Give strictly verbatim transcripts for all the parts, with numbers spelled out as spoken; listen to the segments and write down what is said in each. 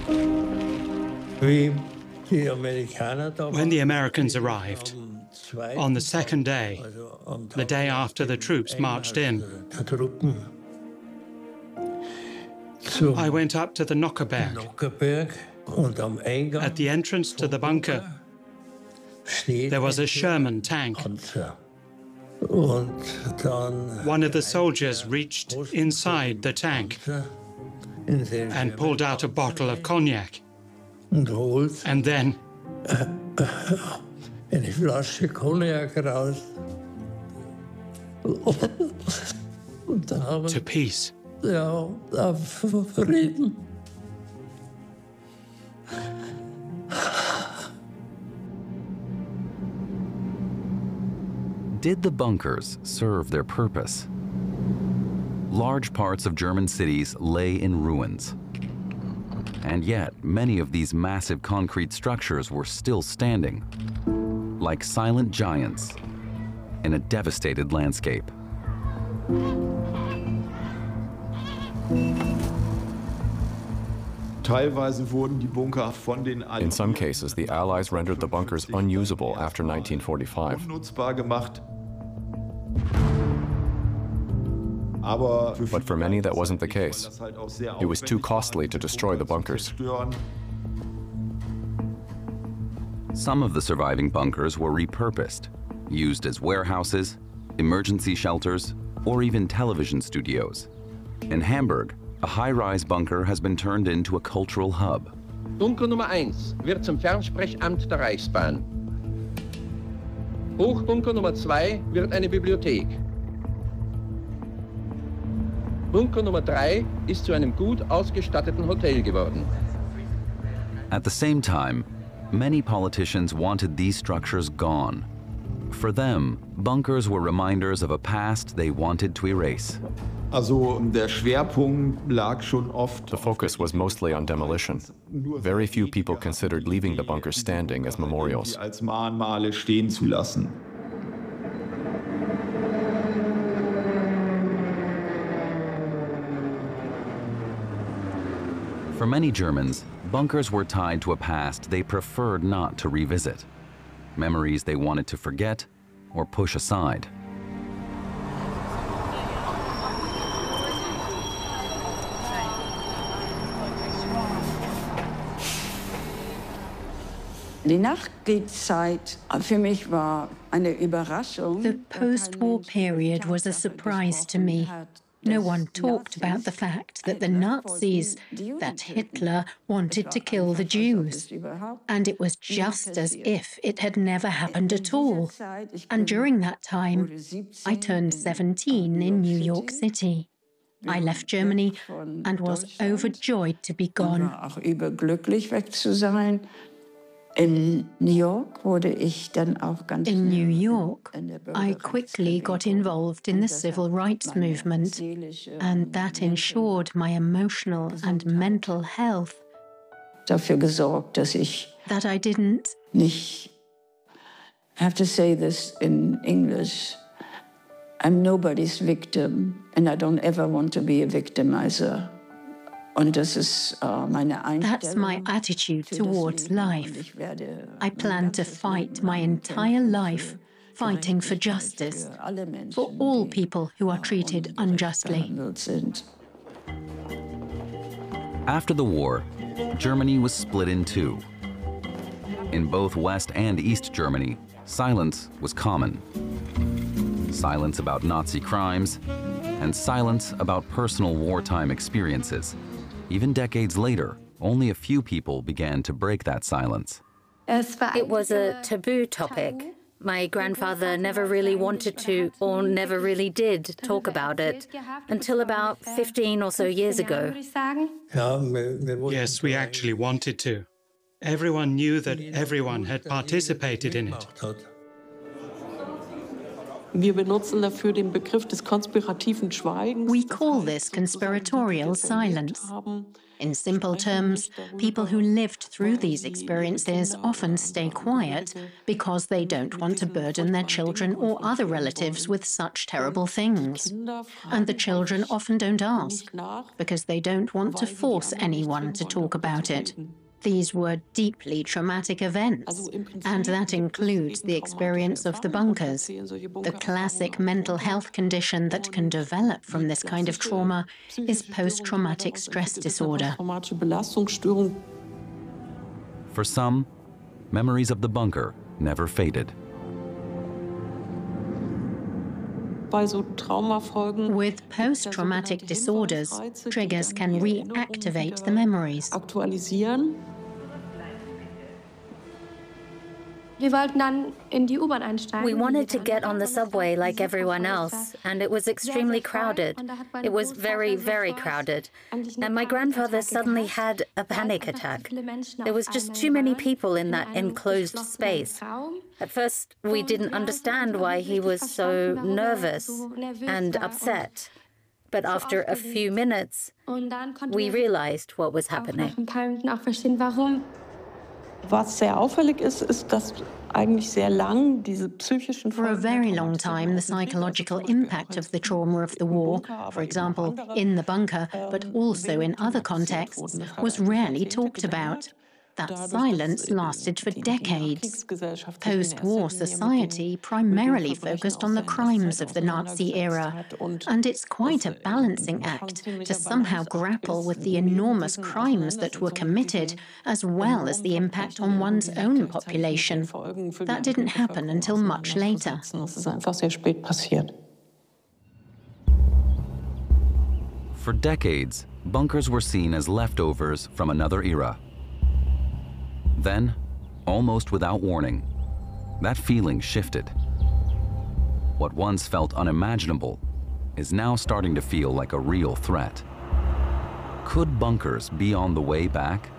When the Americans arrived, on the second day, the day after the troops marched in, I went up to the Nockherberg. At the entrance to the bunker, there was a Sherman tank. One of the soldiers reached inside the tank and pulled out a bottle of cognac. And then to peace. Did the bunkers serve their purpose? Large parts of German cities lay in ruins. And yet, many of these massive concrete structures were still standing, like silent giants in a devastated landscape. In some cases, the Allies rendered the bunkers unusable after nineteen forty-five. But for many, that wasn't the case. It was too costly to destroy the bunkers. Some of the surviving bunkers were repurposed, used as warehouses, emergency shelters, or even television studios. In Hamburg, a high-rise bunker has been turned into a cultural hub. Bunker Nummer eins wird zum Fernsprechamt der Reichsbahn. Hochbunker Nummer zwei wird eine Bibliothek. Bunker Nummer drei ist zu einem gut ausgestatteten Hotel geworden. At the same time, many politicians wanted these structures gone. For them, bunkers were reminders of a past they wanted to erase. The focus was mostly on demolition. Very few people considered leaving the bunkers standing as memorials. For many Germans, bunkers were tied to a past they preferred not to revisit, memories they wanted to forget or push aside. Die Nachkriegszeit für mich war eine Überraschung. The post-war period was a surprise to me. No one talked about the fact that the Nazis, that Hitler, wanted to kill the Jews. And it was just as if it had never happened at all. And during that time, I turned seventeen in New York City. I left Germany and was overjoyed to be gone. In New York, wurde ich dann auch ganz In New York, I quickly got involved in the civil rights movement, and that ensured my emotional and mental health. Dafür gesorgt, dass ich that I didn't nicht. I have to say this in English. I'm nobody's victim, and I don't ever want to be a victimizer. That's my attitude towards life. I plan to fight my entire life, fighting for justice, for all people who are treated unjustly. After the war, Germany was split in two. In both West and East Germany, silence was common. Silence about Nazi crimes, and silence about personal wartime experiences. Even decades later, only a few people began to break that silence. It was a taboo topic. My grandfather never really wanted to, or never really did, talk about it, until about fifteen or so years ago. Yes, we actually wanted to. Everyone knew that everyone had participated in it. Wir benutzen dafür den Begriff des konspirativen Schweigens. We call this conspiratorial silence. In simple terms, people who lived through these experiences often stay quiet because they don't want to burden their children or other relatives with such terrible things. And the children often don't ask because they don't want to force anyone to talk about it. These were deeply traumatic events, and that includes the experience of the bunkers. The classic mental health condition that can develop from this kind of trauma is post-traumatic stress disorder. For some, memories of the bunker never faded. With post-traumatic disorders, triggers can reactivate the memories. We wanted to get on the subway like everyone else, and it was extremely crowded. It was very, very crowded. And my grandfather suddenly had a panic attack. There was just too many people in that enclosed space. At first, we didn't understand why he was so nervous and upset. But after a few minutes, we realized what was happening. Was sehr auffällig ist, ist, dass eigentlich sehr lang diese psychischen For a very long time, the psychological impact of the trauma of the war, for example, in the bunker, but also in other contexts, was rarely talked about. That silence lasted for decades. Post-war society primarily focused on the crimes of the Nazi era, and it's quite a balancing act to somehow grapple with the enormous crimes that were committed, as well as the impact on one's own population. That didn't happen until much later. For decades, bunkers were seen as leftovers from another era. Then, almost without warning, that feeling shifted. What once felt unimaginable is now starting to feel like a real threat. Could bunkers be on the way back?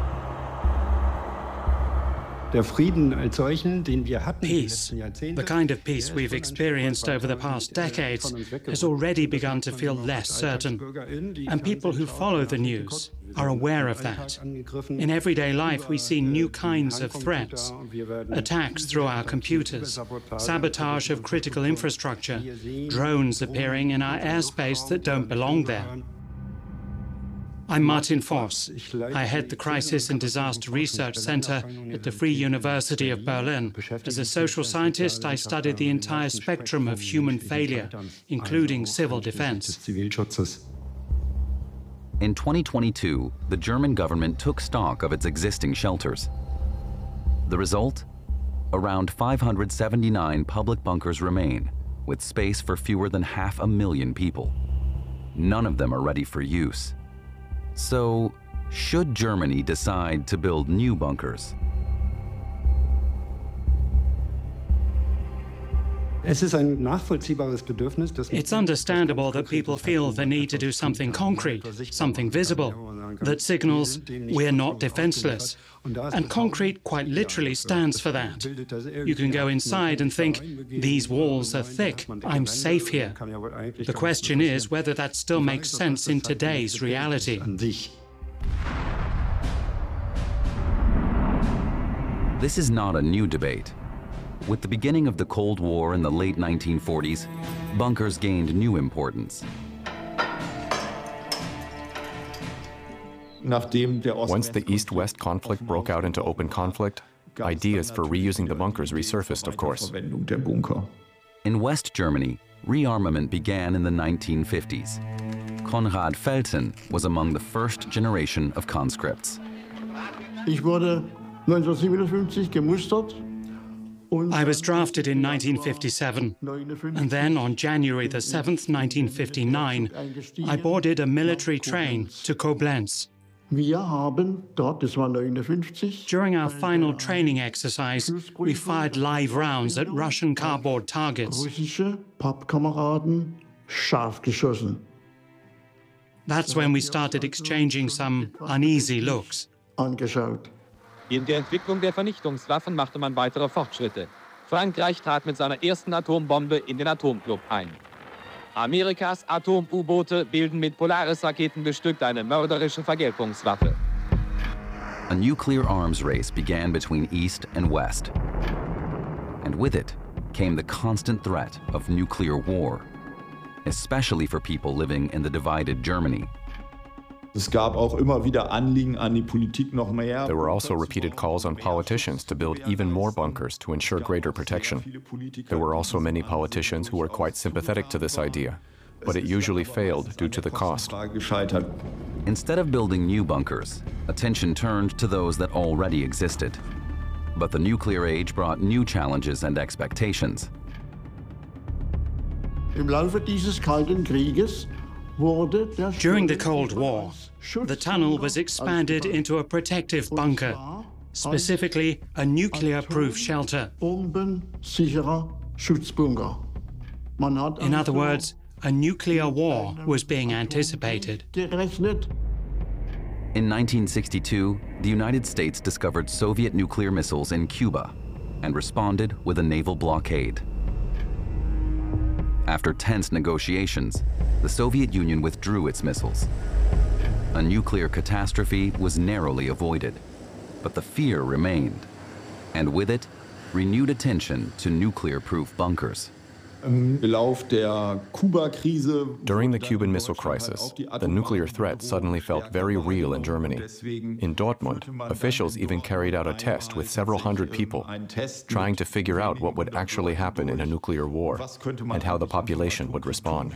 Peace, the kind of peace we've experienced over the past decades, has already begun to feel less certain. And people who follow the news are aware of that. In everyday life, we see new kinds of threats: attacks through our computers, sabotage of critical infrastructure, drones appearing in our airspace that don't belong there. I'm Martin Voss. I head the Crisis and Disaster Research Center at the Free University of Berlin. As a social scientist, I studied the entire spectrum of human failure, including civil defense. In twenty twenty-two, the German government took stock of its existing shelters. The result? Around five hundred seventy-nine public bunkers remain, with space for fewer than half a million people. None of them are ready for use. So, should Germany decide to build new bunkers? It's understandable that people feel the need to do something concrete, something visible, that signals we're not defenseless. And concrete quite literally stands for that. You can go inside and think, these walls are thick, I'm safe here. The question is whether that still makes sense in today's reality. This is not a new debate. With the beginning of the Cold War in the late nineteen forties, bunkers gained new importance. Once the East-West conflict broke out into open conflict, ideas for reusing the bunkers resurfaced, of course. In West Germany, rearmament began in the nineteen fifties. Konrad Felten was among the first generation of conscripts. Ich wurde neunzehnhundertsiebenundfünfzig gemustert. I was drafted in nineteen fifty-seven, and then on January the seventh, nineteen fifty-nine, I boarded a military train to Koblenz. During our final training exercise, we fired live rounds at Russian cardboard targets. That's when we started exchanging some uneasy looks. In der Entwicklung der Vernichtungswaffen machte man weitere Fortschritte. Frankreich trat mit seiner ersten Atombombe in den Atomclub ein. Amerikas Atom-U-Boote bilden mit Polaris-Raketen bestückt eine mörderische Vergeltungswaffe. A nuclear arms race began between East and West. And with it came the constant threat of nuclear war, especially for people living in the divided Germany. Es gab auch immer wieder Anliegen an die Politik noch mehr. There were also repeated calls on politicians to build even more bunkers to ensure greater protection. There were also many politicians who were quite sympathetic to this idea, but it usually failed due to the cost. Instead of building new bunkers, attention turned to those that already existed. But the nuclear age brought new challenges and expectations. Im Laufe dieses Kalten Krieges During the Cold War, the tunnel was expanded into a protective bunker, specifically a nuclear-proof shelter. In other words, a nuclear war was being anticipated. In nineteen sixty-two, the United States discovered Soviet nuclear missiles in Cuba and responded with a naval blockade. After tense negotiations, the Soviet Union withdrew its missiles. A nuclear catastrophe was narrowly avoided, but the fear remained, and with it, renewed attention to nuclear-proof bunkers. During the Cuban Missile Crisis, the nuclear threat suddenly felt very real in Germany. In Dortmund, officials even carried out a test with several hundred people, trying to figure out what would actually happen in a nuclear war and how the population would respond.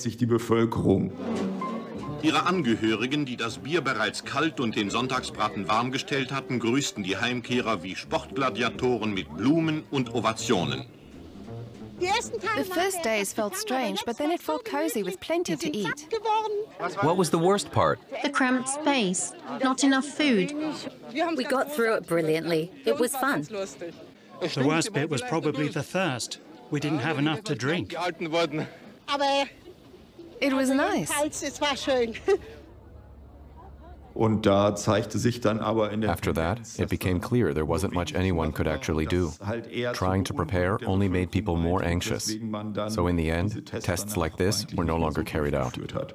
Ihre Angehörigen, die das Bier bereits kalt und den Sonntagsbraten warm gestellt hatten, grüßten die Heimkehrer wie Sportgladiatoren mit Blumen und Ovationen. The first days felt strange, but then it felt cozy with plenty to eat. What was the worst part? The cramped space, not enough food. We got through it brilliantly. It was fun. The worst bit was probably the thirst. We didn't have enough to drink. It was nice. After that, it became clear there wasn't much anyone could actually do. Trying to prepare only made people more anxious. So in the end, tests like this were no longer carried out.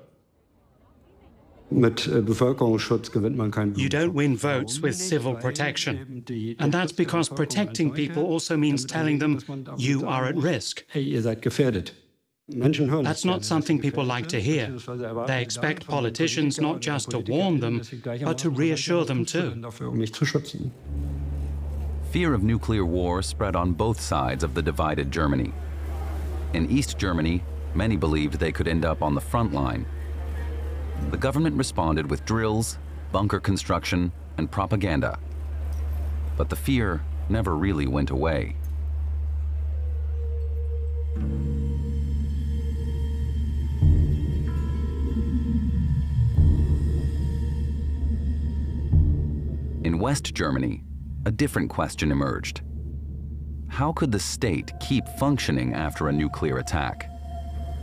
You don't win votes with civil protection. And that's because protecting people also means telling them you are at risk. That's not something people like to hear. They expect politicians not just to warn them, but to reassure them too. Fear of nuclear war spread on both sides of the divided Germany. In East Germany, many believed they could end up on the front line. The government responded with drills, bunker construction, and propaganda. But the fear never really went away. In West Germany, a different question emerged. How could the state keep functioning after a nuclear attack?